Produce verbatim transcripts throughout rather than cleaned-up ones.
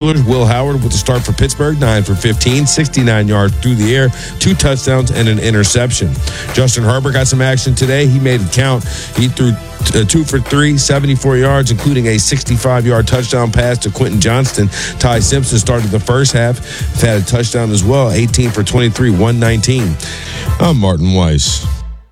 Steelers. Will Howard with the start for Pittsburgh, nine for fifteen, sixty-nine yards through the air, two touchdowns and an interception. Justin Herbert got some action today. He made it count. He threw uh, two for three, seventy-four yards, including a sixty-five-yard touchdown pass to Quentin Johnston. Ty Simpson started the first half. He had a touchdown as well, eighteen for twenty-three, one nineteen. I'm Martin Weiss.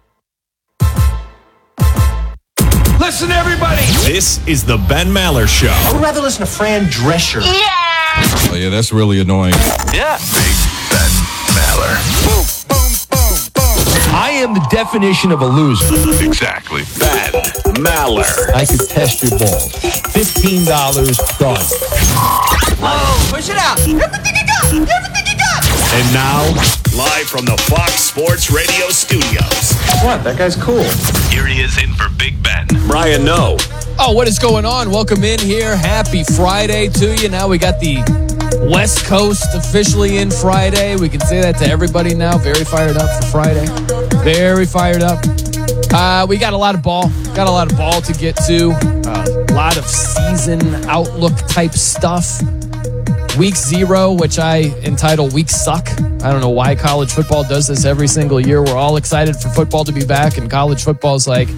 Listen, everybody. This is the Ben Maller Show. I would rather listen to Fran Drescher. Yeah. Oh, yeah, that's really annoying. Yeah. Big Ben Maller. Boom, boom, boom, boom. I am the definition of a loser. Exactly. Ben Maller. I could test your balls. fifteen dollars done. Oh, push it out. Everything you got. Everything you got. And now, live from the Fox Sports Radio studios. What? That guy's cool. Here he is in for Big Ben. Brian Noe. Oh, what is going on? Welcome in here. Happy Friday to you. Now we got the West Coast officially in Friday. We can say that to everybody now. Very fired up for Friday. Very fired up. Uh, we got a lot of ball. Got a lot of ball to get to. Uh, a lot of season outlook type stuff. Week zero, which I entitle Week Suck. I don't know why college football does this every single year. We're all excited for football to be back, and college football's like,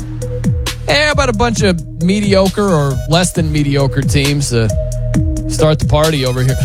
eh, about a bunch of mediocre or less than mediocre teams to start the party over here.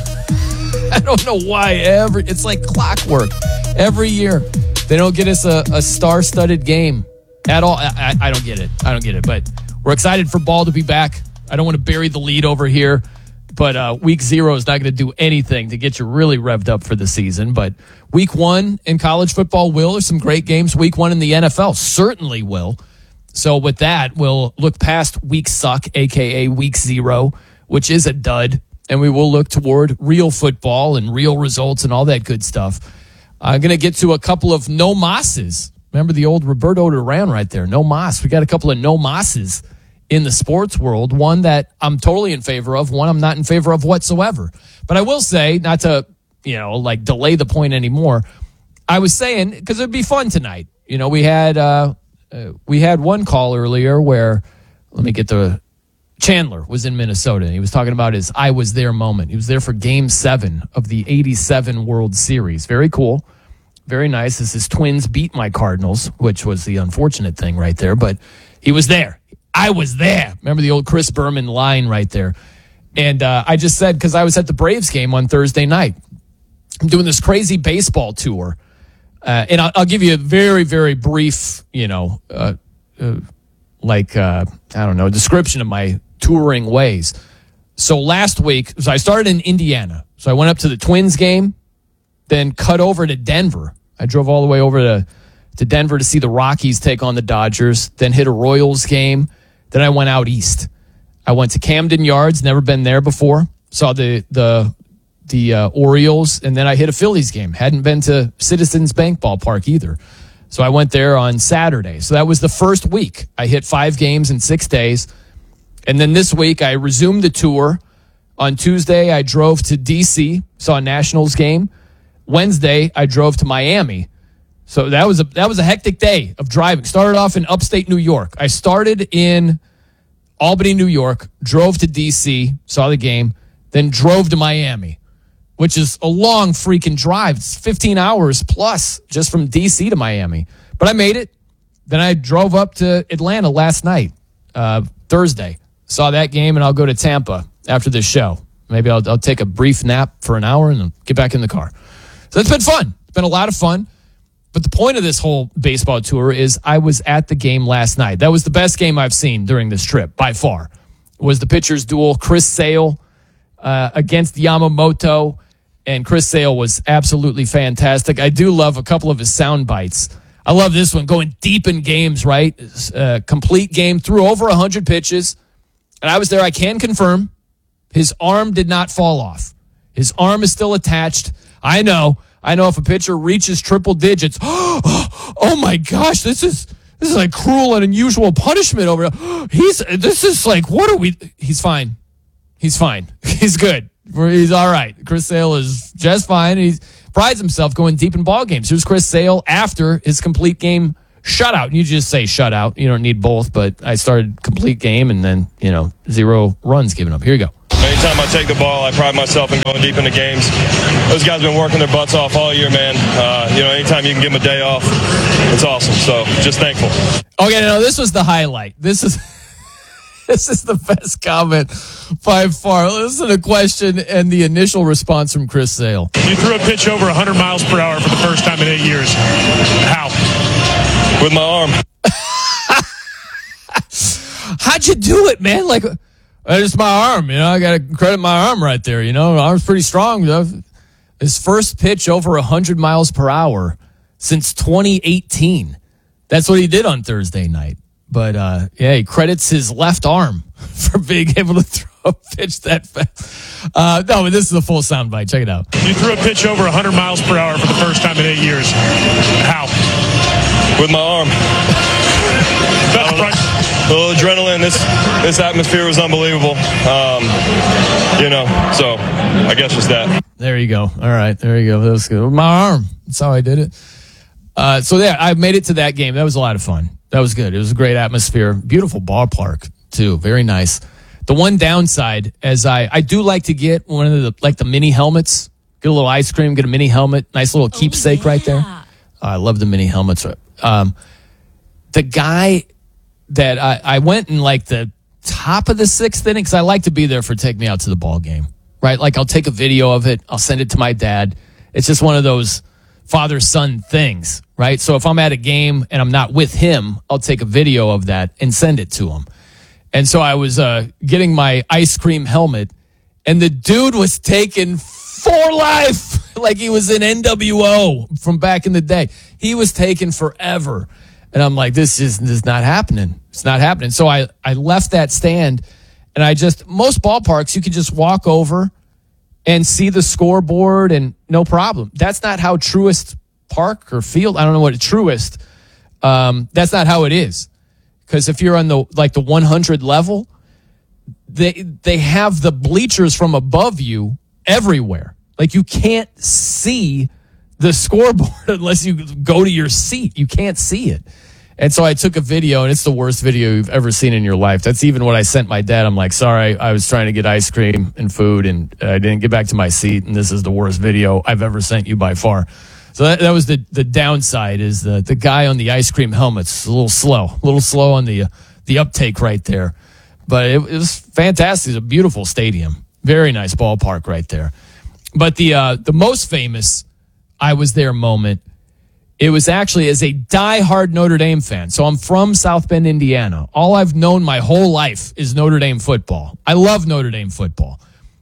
I don't know why. Every It's like clockwork. Every year, they don't get us a, a star-studded game at all. I, I, I don't get it. I don't get it. But we're excited for ball to be back. I don't want to bury the lead over here. But uh, week zero is not going to do anything to get you really revved up for the season. But week one in college football will. There's some great games. Week one in the N F L certainly will. So with that, we'll look past week suck, a k a week zero, which is a dud. And we will look toward real football and real results and all that good stuff. I'm going to get to a couple of no mosses. Remember the old Roberto Duran right there? No mas. We got a couple of no mosses in the sports world, one that I'm totally in favor of, one I'm not in favor of whatsoever. But I will say, not to, you know, like delay the point anymore, I was saying, because it'd be fun tonight. You know, we had uh, uh, we had one call earlier where, let me get the, Chandler was in Minnesota, and he was talking about his I was there moment. He was there for game seven of the eighty-seven World Series. Very cool. Very nice. As his Twins beat my Cardinals, which was the unfortunate thing right there, but he was there. I was there. Remember the old Chris Berman line right there. And uh, I just said, because I was at the Braves game on Thursday night, I'm doing this crazy baseball tour. Uh, and I'll, I'll give you a very, very brief, you know, uh, uh, like, uh, I don't know, description of my touring ways. So last week, so I started in Indiana. So I went up to the Twins game, then cut over to Denver. I drove all the way over to, to Denver to see the Rockies take on the Dodgers, then hit a Royals game. Then I went out east. I went to Camden Yards, never been there before. Saw the the the uh, Orioles, and then I hit a Phillies game. Hadn't been to Citizens Bank Ballpark either. So I went there on Saturday. So that was the first week. I hit five games in six days. And then this week I resumed the tour. On Tuesday, I drove to D C, saw a Nationals game. Wednesday, I drove to Miami. So that was a that was a hectic day of driving. Started off in upstate New York. I started in Albany, New York, drove to D C, saw the game, then drove to Miami, which is a long freaking drive. It's fifteen hours plus just from D C to Miami. But I made it. Then I drove up to Atlanta last night, uh, Thursday. Saw that game, and I'll go to Tampa after this show. Maybe I'll, I'll take a brief nap for an hour and then get back in the car. So it's been fun. It's been a lot of fun. But the point of this whole baseball tour is I was at the game last night. That was the best game I've seen during this trip, by far. It was the pitchers duel, Chris Sale uh, against Yamamoto, and Chris Sale was absolutely fantastic. I do love a couple of his sound bites. I love this one, going deep in games, right? Uh, complete game, threw over one hundred pitches, and I was there. I can confirm his arm did not fall off. His arm is still attached. I know. I know if a pitcher reaches triple digits, oh my gosh, this is this is like cruel and unusual punishment over. He's this is like what are we? He's fine. He's fine. He's good. He's all right. Chris Sale is just fine. He prides himself going deep in ball games. Here's Chris Sale after his complete game shutout. You just say shutout. You don't need both, but I started complete game and then you know zero runs given up. Here you go. Many time I take the ball, I pride myself in going deep into games. Those guys have been working their butts off all year, man. Uh, you know, anytime you can give them a day off, it's awesome. So just thankful. Okay, no, this was the highlight. This is this is the best comment by far. Listen to the question and the initial response from Chris Sale. You threw a pitch over one hundred miles per hour for the first time in eight years. How? With my arm. How'd you do it, man? Like, it's my arm, you know. I got to credit my arm right there, you know. Arm's pretty strong. His first pitch over one hundred miles per hour since twenty eighteen. That's what he did on Thursday night. But, uh, yeah, he credits his left arm for being able to throw a pitch that fast. Uh, no, but this is a full soundbite. Check it out. You threw a pitch over one hundred miles per hour for the first time in eight years. How? With my arm. That's right. A little adrenaline. This this atmosphere was unbelievable. Um, you know, so I guess just that. There you go. All right, there you go. That was good. My arm. That's how I did it. Uh, so yeah, I made it to that game. That was a lot of fun. That was good. It was a great atmosphere. Beautiful ballpark too. Very nice. The one downside, as I I do like to get one of the like the mini helmets. Get a little ice cream. Get a mini helmet. Nice little keepsake oh, yeah. right there. Uh, I love the mini helmets. Um, the guy that I, I went in like the top of the sixth inning because I like to be there for take me out to the ball game, right? Like I'll take a video of it. I'll send it to my dad. It's just one of those father-son things, right? So if I'm at a game and I'm not with him, I'll take a video of that and send it to him. And so I was uh, getting my ice cream helmet, and the dude was taking for life like he was in N W O from back in the day. He was taking forever. And I'm like, this is, this is not happening. It's not happening. So I, I left that stand, and I just, most ballparks, you could just walk over and see the scoreboard and no problem. That's not how Truist Park or Field, I don't know what Truist, um, that's not how it is. Because if you're on the, like the one hundred level, they, they have the bleachers from above you everywhere. Like you can't see the scoreboard unless you go to your seat. You can't see it. And so I took a video, and it's the worst video you've ever seen in your life. That's even what I sent my dad. I'm like, sorry, I was trying to get ice cream and food, and I didn't get back to my seat, and this is the worst video I've ever sent you by far. So that, that was the, the downside, is the, the guy on the ice cream helmet's a little slow, a little slow on the, the uptake right there. But it, it was fantastic. It's a beautiful stadium. Very nice ballpark right there. But the uh, the most famous I was there moment, it was actually as a diehard Notre Dame fan. So I'm from South Bend, Indiana. All I've known my whole life is Notre Dame football. I love Notre Dame football.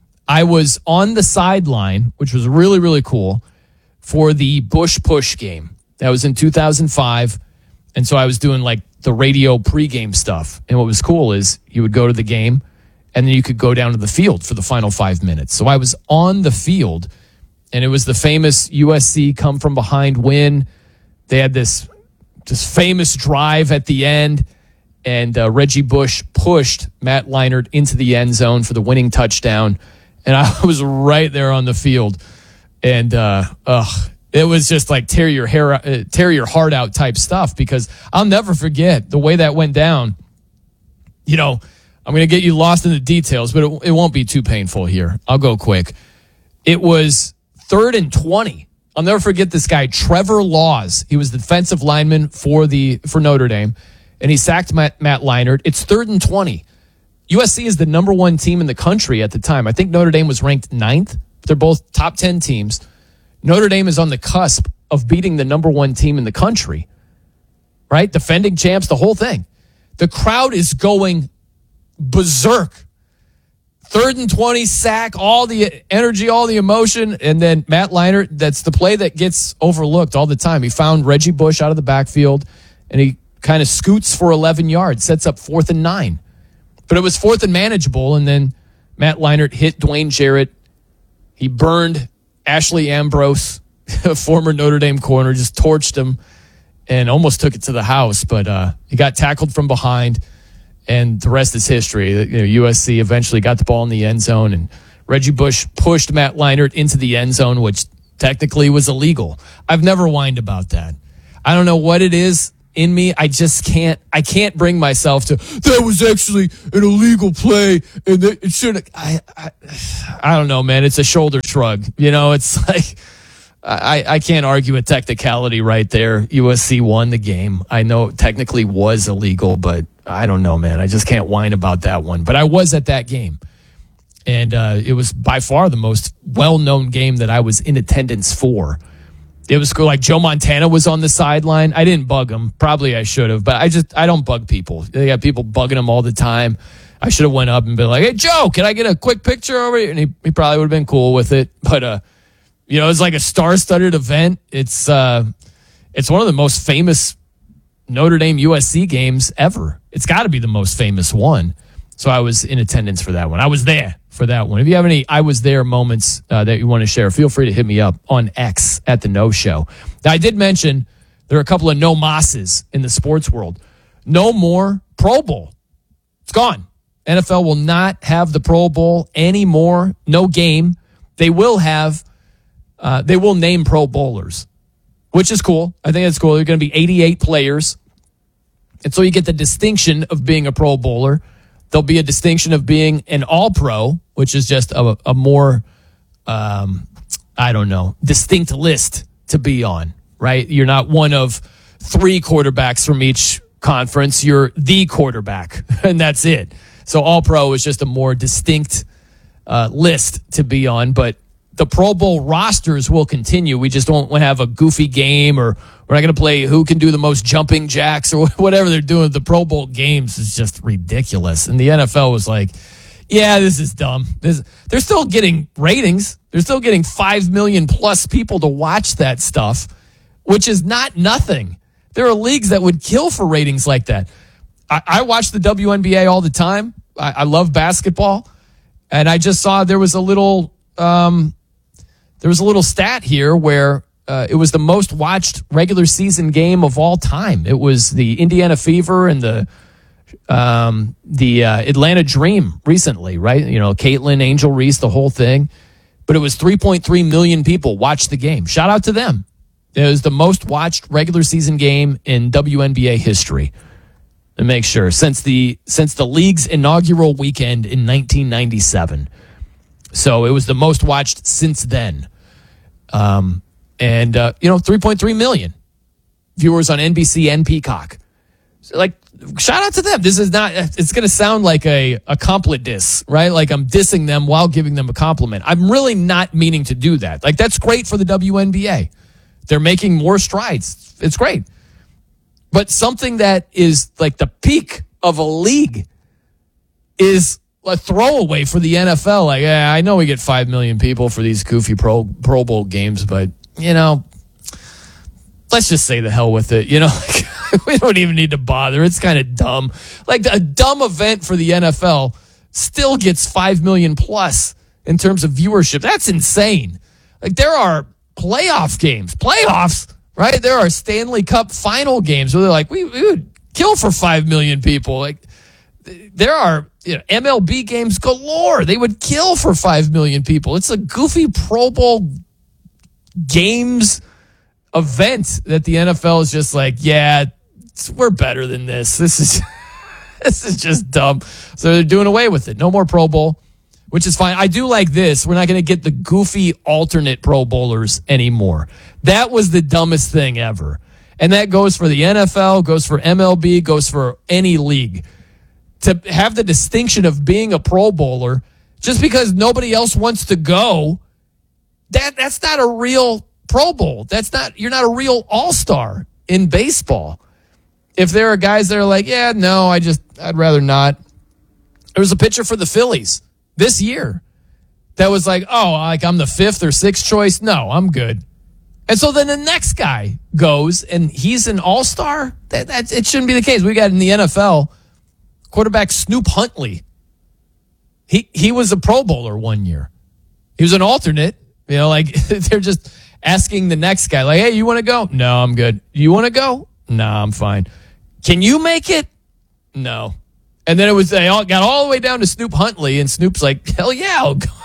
I was on the sideline, which was really, really cool, for the Bush Push game. That was in two thousand five. And so I was doing like the radio pregame stuff. And what was cool is you would go to the game, and then you could go down to the field for the final five minutes. So I was on the field, and it was the famous U S C come from behind win. They had this, this famous drive at the end, and uh, Reggie Bush pushed Matt Leinart into the end zone for the winning touchdown. And I was right there on the field. And uh, ugh, it was just like tear your hair, uh, tear your heart out type stuff, because I'll never forget the way that went down. You know, I'm going to get you lost in the details, but it, it won't be too painful here. I'll go quick. It was third and twenty. I'll never forget this guy, Trevor Laws. He was the defensive lineman for the for Notre Dame, and he sacked Matt, Matt Leinart. It's third and twenty. U S C is the number one team in the country at the time. I think Notre Dame was ranked ninth. They're both top ten teams. Notre Dame is on the cusp of beating the number one team in the country, right? Defending champs, the whole thing. The crowd is going berserk. Third and twenty, sack, all the energy, all the emotion, and then Matt Leinart, that's the play that gets overlooked all the time. He found Reggie Bush out of the backfield, and he kind of scoots for eleven yards, sets up fourth and nine. But it was fourth and manageable, and then Matt Leinart hit Dwayne Jarrett. He burned Ashley Ambrose, a former Notre Dame corner, just torched him and almost took it to the house, but uh, he got tackled from behind. And the rest is history. You know, U S C eventually got the ball in the end zone, and Reggie Bush pushed Matt Leinart into the end zone, which technically was illegal. I've never whined about that. I don't know what it is in me. I just can't, I can't bring myself to, that was actually an illegal play and that it should, I, I, I don't know, man. It's a shoulder shrug. You know, it's like, I, I can't argue a technicality right there. U S C won the game. I know it technically was illegal, but I don't know, man. I just can't whine about that one. But I was at that game. And uh, it was by far the most well-known game that I was in attendance for. It was cool. Like Joe Montana was on the sideline. I didn't bug him. Probably I should have, but I just, I don't bug people. They got people bugging him all the time. I should have went up and been like, hey, Joe, can I get a quick picture over here? And he, he probably would have been cool with it. But, uh, you know, it's like a star-studded event. It's uh, it's one of the most famous Notre Dame U S C games ever. It's got to be the most famous one. So I was in attendance for that one. I was there for that one. If you have any I was there moments uh, that you want to share, feel free to hit me up on X at the No Show. Now, I did mention there are a couple of no mosses in the sports world. No more Pro Bowl. It's gone. N F L will not have the Pro Bowl anymore. No game. They will have Uh, they will name Pro Bowlers, which is cool. I think that's cool. They're going to be eighty-eight players. And so you get the distinction of being a Pro Bowler. There'll be a distinction of being an All-Pro, which is just a, a more, um, I don't know, distinct list to be on, right? You're not one of three quarterbacks from each conference. You're the quarterback, and that's it. So All-Pro is just a more distinct uh, list to be on, but the Pro Bowl rosters will continue. We just don't have a goofy game, or we're not going to play who can do the most jumping jacks or whatever they're doing. The Pro Bowl games is just ridiculous. And the N F L was like, yeah, this is dumb. This, they're still getting ratings. They're still getting five million plus people to watch that stuff, which is not nothing. There are leagues that would kill for ratings like that. I, I watch the W N B A all the time. I, I love basketball. And I just saw there was a little... Um, There was a little stat here where uh, it was the most watched regular season game of all time. It was the Indiana Fever and the um, the uh, Atlanta Dream recently, right? You know, Caitlin, Angel Reese, the whole thing. But it was three point three million people watched the game. Shout out to them. It was the most watched regular season game in W N B A history. To make sure, since the since the league's inaugural weekend in nineteen ninety-seven. So it was the most watched since then. Um, and, uh, you know, three point three million viewers on N B C and Peacock. So, like, shout out to them. This is not, it's going to sound like a, a compliment diss, right? Like I'm dissing them while giving them a compliment. I'm really not meaning to do that. Like, that's great for the W N B A. They're making more strides. It's great. But something that is like the peak of a league is a throwaway for the N F L. Like, yeah, I know we get five million people for these goofy Pro, Pro Bowl games, but, you know, let's just say the hell with it. You know, like, we don't even need to bother. It's kind of dumb. Like, a dumb event for the N F L still gets five million plus in terms of viewership. That's insane. Like, there are playoff games, playoffs, right? There are Stanley Cup final games where they're like, we, we would kill for five million people. Like, there are, you know, M L B games galore. They would kill for five million people. It's a goofy Pro Bowl games event that the N F L is just like, yeah, we're better than this. This is this is just dumb. So they're doing away with it. No more Pro Bowl, which is fine. I do like this. We're not going to get the goofy alternate Pro Bowlers anymore. That was the dumbest thing ever. And that goes for the N F L, goes for M L B, goes for any league. To have the distinction of being a Pro Bowler just because nobody else wants to go, that that's not a real Pro Bowl. That's not, you're not a real all-star in baseball. If there are guys that are like, yeah, no, I just, I'd rather not. There was a pitcher for the Phillies this year that was like, oh, like I'm the fifth or sixth choice. No, I'm good. And so then the next guy goes and he's an all-star. That, that it shouldn't be the case. We got in the N F L quarterback Snoop Huntley. He he was a Pro Bowler one year. He was an alternate. You know, like they're just asking the next guy, like, hey, you want to go? No, I'm good. You want to go? No, I'm fine. Can you make it? No. And then it was, they all got all the way down to Snoop Huntley, and Snoop's like, hell yeah, I'll go.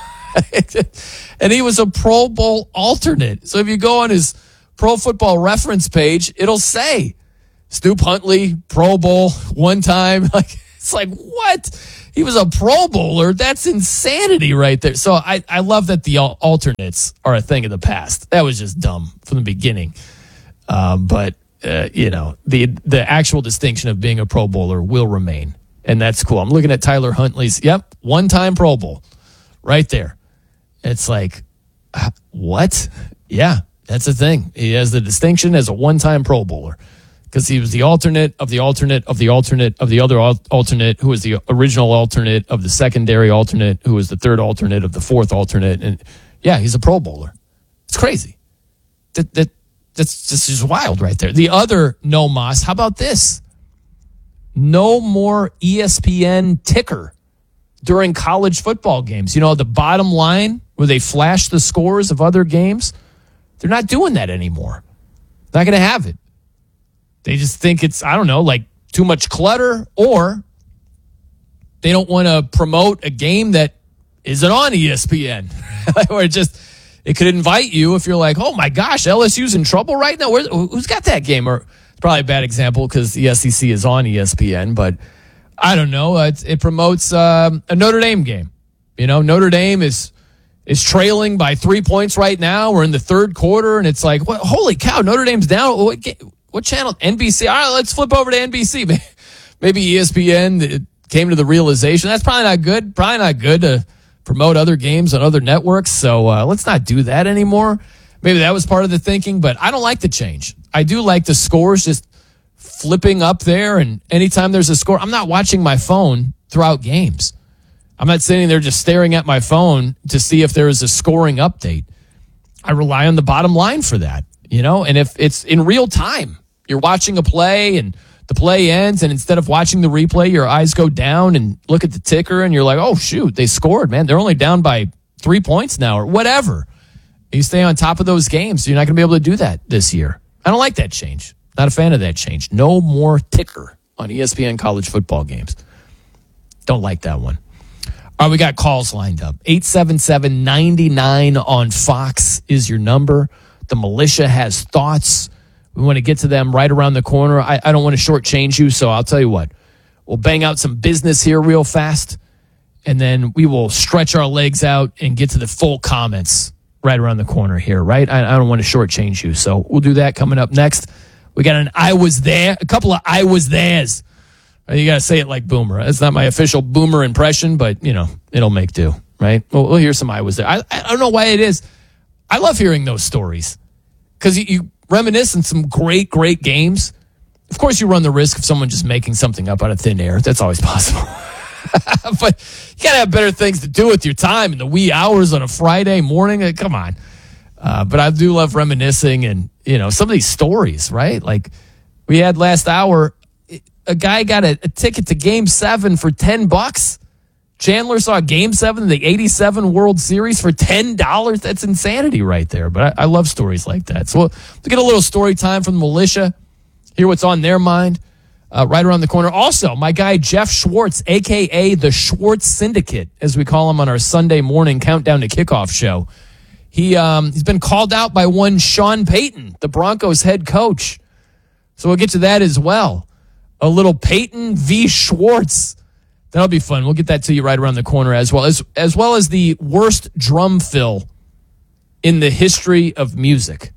And he was a Pro Bowl alternate. So if you go on his Pro Football Reference page, it'll say Stoop Huntley, Pro Bowl, one time. Like, it's like, what? He was a Pro Bowler. That's insanity right there. So I, I love that the alternates are a thing of the past. That was just dumb from the beginning. Um, but, uh, you know, the the actual distinction of being a Pro Bowler will remain. And that's cool. I'm looking at Tyler Huntley's, yep, one-time Pro Bowl right there. It's like, what? Yeah, that's a thing. He has the distinction as a one-time Pro Bowler because he was the alternate of the alternate of the alternate of the other alternate who was the original alternate of the secondary alternate who was the third alternate of the fourth alternate. And, yeah, he's a Pro Bowler. It's crazy. That, that That's just, just wild right there. The other no mas, how about this? No more E S P N ticker during college football games. You know, the bottom line where they flash the scores of other games, they're not doing that anymore. Not going to have it. They just think it's, I don't know, like too much clutter, or they don't want to promote a game that isn't on E S P N. Or it just, it could invite you if you're like, oh my gosh, L S U's in trouble right now. Where, who's got that game? Or it's probably a bad example because the S E C is on E S P N, but I don't know. It, it promotes um, a Notre Dame game. You know, Notre Dame is is trailing by three points right now. We're in the third quarter, and it's like, what, holy cow, Notre Dame's down. What, what channel? N B C. All right, let's flip over to N B C. Maybe E S P N came to the realization that's probably not good. Probably not good to promote other games on other networks. So uh, let's not do that anymore. Maybe that was part of the thinking, but I don't like the change. I do like the scores just flipping up there, and anytime there's a score, I'm not watching my phone throughout games. I'm not sitting there just staring at my phone to see if there is a scoring update. I rely on the bottom line for that, you know, and if it's in real time, you're watching a play and the play ends, and instead of watching the replay, your eyes go down and look at the ticker, and you're like, oh, shoot, they scored, man. They're only down by three points now or whatever. You stay on top of those games. So you're not going to be able to do that this year. I don't like that change. Not a fan of that change. No more ticker on E S P N college football games. Don't like that one. All right, we got calls lined up. eight seven seven, nine nine on Fox is your number. The militia has thoughts. We want to get to them right around the corner. I, I don't want to shortchange you, so I'll tell you what. We'll bang out some business here real fast, and then we will stretch our legs out and get to the full comments right around the corner here, right? I, I don't want to shortchange you, so we'll do that coming up next. We got an I was there, a couple of I was theirs. You got to say it like Boomer. It's not my official Boomer impression, but, you know, it'll make do, right? We'll, we'll hear some I was there. I, I don't know why it is. I love hearing those stories because you, you reminisce on some great, great games. Of course, you run the risk of someone just making something up out of thin air. That's always possible. But you got to have better things to do with your time in the wee hours on a Friday morning. Come on. Uh, but I do love reminiscing and, you know, some of these stories, right? Like we had last hour, a guy got a, a ticket to Game seven for ten bucks. Chandler saw Game seven of the eighty-seven World Series for ten dollars. That's insanity right there. But I, I love stories like that. So we'll, we'll get a little story time from the militia, hear what's on their mind uh, right around the corner. Also, my guy Jeff Schwartz, a k a the Schwartz Syndicate, as we call him on our Sunday morning countdown to kickoff show. He, um, he's been called out by one Sean Payton, the Broncos head coach. So we'll get to that as well. A little Payton v. Schwartz. That'll be fun. We'll get that to you right around the corner as well as as well as the worst drum fill in the history of music.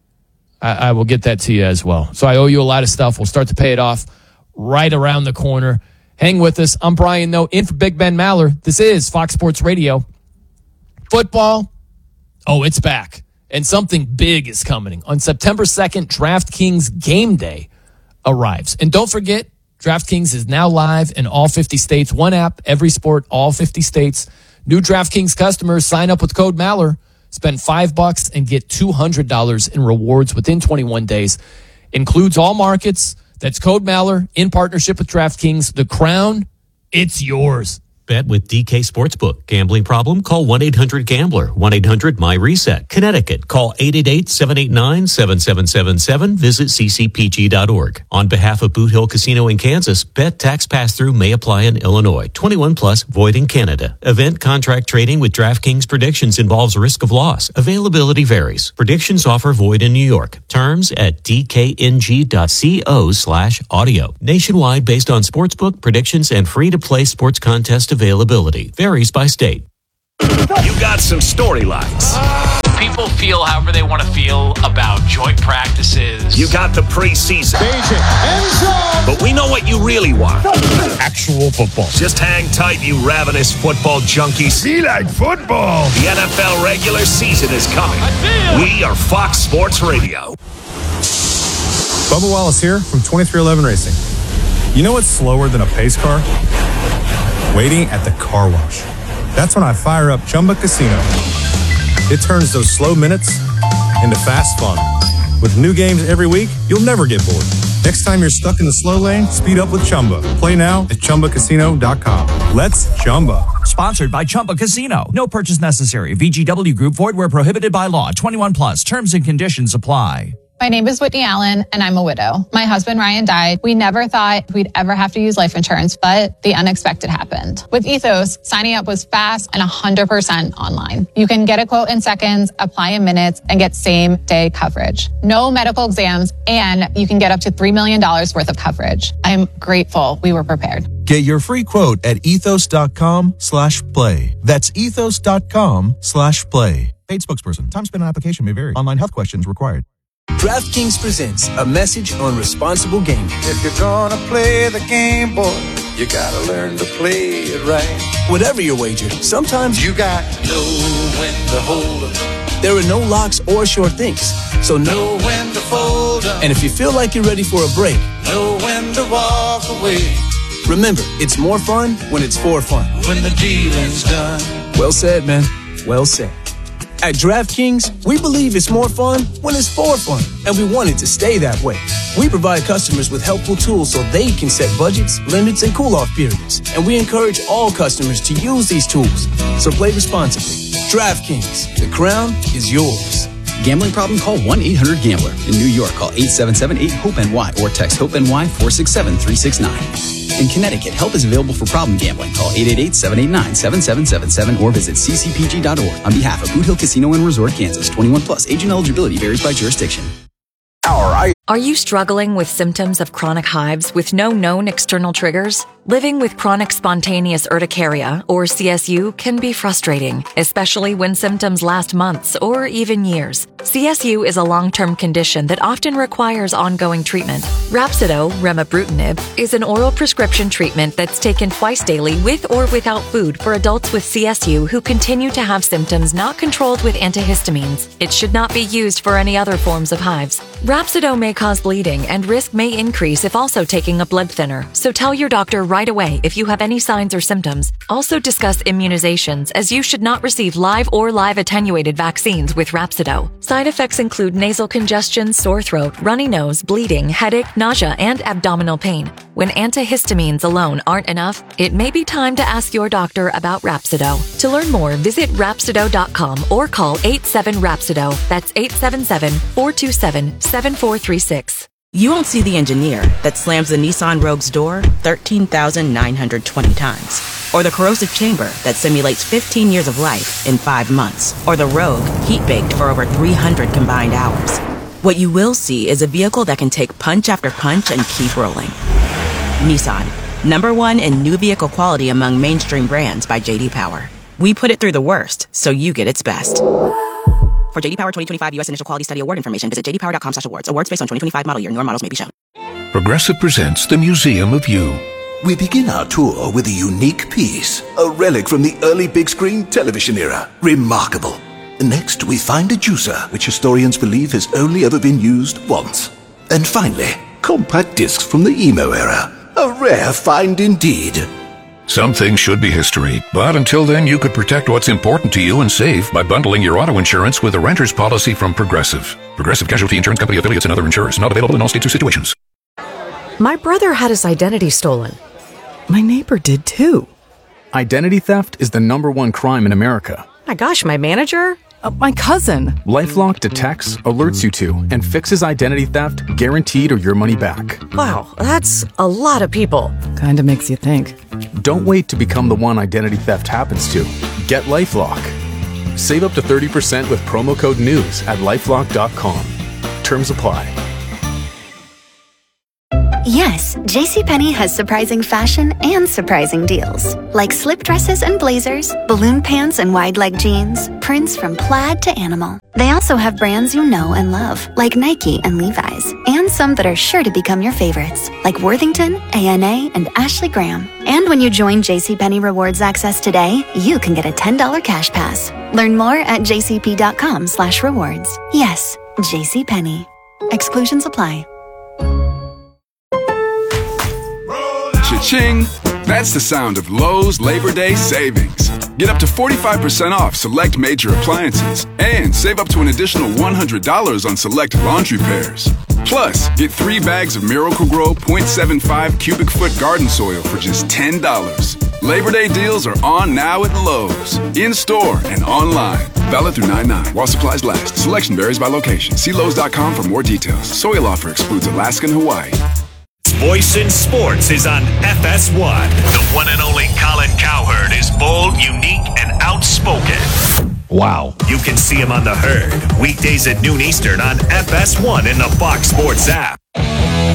I, I will get that to you as well. So I owe you a lot of stuff. We'll start to pay it off right around the corner. Hang with us. I'm Brian Noe, in for Big Ben Maller. This is Fox Sports Radio. Football, oh, it's back. And something big is coming. On September second, DraftKings Game Day arrives. And don't forget, DraftKings is now live in all fifty states. One app, every sport, all fifty states. New DraftKings customers sign up with code Maller, spend five bucks and get two hundred dollars in rewards within twenty-one days. Includes all markets. That's code Maller in partnership with DraftKings. The crown, it's yours. Bet with D K Sportsbook. Gambling problem? Call one eight hundred gambler. one eight hundred my reset. Connecticut. Call eight eight eight, seven eight nine, seven seven seven seven. Visit c c p g dot org. On behalf of Boot Hill Casino in Kansas, bet tax pass-through may apply in Illinois. twenty-one plus, void in Canada. Event contract trading with DraftKings predictions involves risk of loss. Availability varies. Predictions offer void in New York. Terms at d k n g dot co slash audio. Nationwide based on sportsbook predictions and free-to-play sports contest availability. Varies by state. You got some storylines. People feel however they want to feel about joint practices. You got the preseason. But we know what you really want. Actual football. Just hang tight, you ravenous football junkies. Be like football. The N F L regular season is coming. We are Fox Sports Radio. Bubba Wallace here from twenty-three eleven Racing. You know what's slower than a pace car? Waiting at the car wash. That's when I fire up Chumba Casino. It turns those slow minutes into fast fun. With new games every week, you'll never get bored. Next time you're stuck in the slow lane, speed up with Chumba. Play now at chumba casino dot com. Let's Chumba. Sponsored by Chumba Casino. No purchase necessary. V G W Group. Void where prohibited by law. twenty-one plus. Terms and conditions apply. My name is Whitney Allen, and I'm a widow. My husband, Ryan, died. We never thought we'd ever have to use life insurance, but the unexpected happened. With Ethos, signing up was fast and one hundred percent online. You can get a quote in seconds, apply in minutes, and get same-day coverage. No medical exams, and you can get up to three million dollars worth of coverage. I'm grateful we were prepared. Get your free quote at ethos.com slash play. That's ethos.com slash play. Paid spokesperson. Time spent on application may vary. Online health questions required. DraftKings presents a message on responsible gaming. If you're gonna play the game, boy, you gotta learn to play it right. Whatever your wager, sometimes you got to know when to hold up. There are no locks or short things, so know when to fold up. And if you feel like you're ready for a break, know when to walk away. Remember, it's more fun when it's for fun. When the dealing's done. Well said, man. Well said. At DraftKings, we believe it's more fun when it's for fun, and we want it to stay that way. We provide customers with helpful tools so they can set budgets, limits, and cool-off periods, and we encourage all customers to use these tools. So play responsibly. DraftKings, the crown is yours. Gambling problem? Call one eight hundred gambler. In New York, call eight seven seven eight hope N Y or text HOPE-NY four six seven three six nine. In Connecticut, help is available for problem gambling. Call eight eight eight, seven eight nine, seven seven seven seven or visit c c p g dot org. On behalf of Boot Hill Casino and Resort, Kansas, twenty-one plus. Age and eligibility varies by jurisdiction. Are you struggling with symptoms of chronic hives with no known external triggers? Living with chronic spontaneous urticaria, or C S U, can be frustrating, especially when symptoms last months or even years. C S U is a long-term condition that often requires ongoing treatment. Rhapsido, remibrutinib, is an oral prescription treatment that's taken twice daily with or without food for adults with C S U who continue to have symptoms not controlled with antihistamines. It should not be used for any other forms of hives. Rhapsido may cause bleeding, and risk may increase if also taking a blood thinner, so tell your doctor right away if you have any signs or symptoms. Also discuss immunizations, as you should not receive live or live attenuated vaccines with Rhapsido. Side effects include nasal congestion, sore throat, runny nose, bleeding, headache, nausea, and abdominal pain. When antihistamines alone aren't enough, it may be time to ask your doctor about Rhapsido. To learn more, visit Rhapsido dot com or call eight seven Rhapsido. That's eight seven seven, four two seven, seven four three six. You won't see the engineer that slams the Nissan Rogue's door thirteen thousand nine hundred twenty times. Or the corrosive chamber that simulates fifteen years of life in five months. Or the Rogue heat-baked for over three hundred combined hours. What you will see is a vehicle that can take punch after punch and keep rolling. Nissan, number one in new vehicle quality among mainstream brands by J D Power. We put it through the worst, so you get its best. For J D Power twenty twenty-five U S Initial Quality Study Award information, visit j d power dot com slash awards. Awards based on twenty twenty-five model year. Newer models may be shown. Progressive presents the Museum of You. We begin our tour with a unique piece, a relic from the early big screen television era. Remarkable. Next, we find a juicer, which historians believe has only ever been used once. And finally, compact discs from the emo era. A rare find indeed. Some things should be history, but until then you could protect what's important to you and save by bundling your auto insurance with a renter's policy from Progressive. Progressive Casualty Insurance Company affiliates and other insurers. Not available in all states or situations. My brother had his identity stolen. My neighbor did too. Identity theft is the number one crime in America. My gosh, my manager? Uh, my cousin. LifeLock detects, alerts you to, and fixes identity theft guaranteed or your money back. Wow, that's a lot of people. Kinda makes you think. Don't wait to become the one identity theft happens to. Get LifeLock. Save up to thirty percent with promo code NEWS at lifelock dot com. Terms apply. Yes, JCPenney has surprising fashion and surprising deals. Like slip dresses and blazers, balloon pants and wide leg jeans, prints from plaid to animal. They also have brands you know and love, like Nike and Levi's, and some that are sure to become your favorites, like Worthington, A N A, and Ashley Graham. And when you join JCPenney Rewards Access today, you can get a ten dollars cash pass. Learn more at jcp.com slash rewards. Yes, JCPenney. Exclusions apply. Cha-ching! That's the sound of Lowe's Labor Day savings. Get up to forty-five percent off select major appliances and save up to an additional one hundred dollars on select laundry pairs. Plus, get three bags of Miracle-Gro point seven five cubic foot garden soil for just ten dollars. Labor Day deals are on now at Lowe's, in-store and online. Valid through nine nine while supplies last. Selection varies by location. See Lowe's dot com for more details. Soil offer excludes Alaska and Hawaii. Voice in Sports is on F S one. The one and only Colin Cowherd is bold, unique, and outspoken. Wow. You can see him on The Herd, weekdays at noon Eastern on F S one in the Fox Sports app.